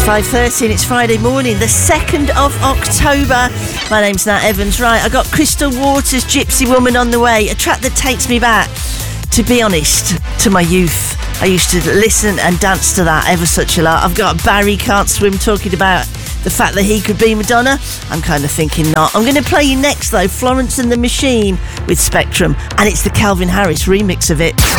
5:30 and it's Friday morning, the 2nd of October. My name's Nat Evans. Right, I got Crystal Waters' Gypsy Woman on the way, a track that takes me back, to be honest, to my youth. I used to listen and dance to that ever such a lot. I've got Barry Can't Swim talking about the fact that he could be Madonna. I'm kind of thinking not. I'm going to play you next, though, Florence and the Machine with Spectrum, and it's the Calvin Harris remix of it.